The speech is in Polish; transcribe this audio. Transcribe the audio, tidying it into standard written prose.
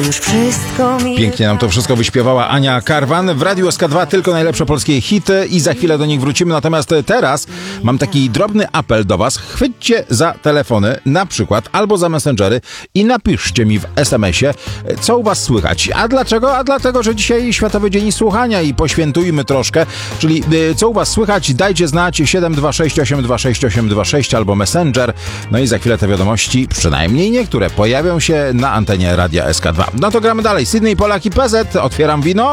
już wszystko mi... Pięknie nam to wszystko wyśpiewała Ania Karwan. W Radiu SK2 tylko najlepsze polskie hity i za chwilę do nich wrócimy. Natomiast teraz mam taki drobny apel do was. Chwyćcie za telefony, na przykład, albo za messengery i napiszcie mi w SMS-ie, co u was słychać. A dlaczego? A dlatego, że dzisiaj Światowy Dzień Słuchania i poświętujmy troszkę. Czyli co u was słychać, dajcie znać 726 826 826 albo Messenger. No i za chwilę te wiadomości, przynajmniej niektóre, pojawią się na antenie Radia SK2. No to gramy dalej. Sydney, Polak i PZ. Otwieram wino.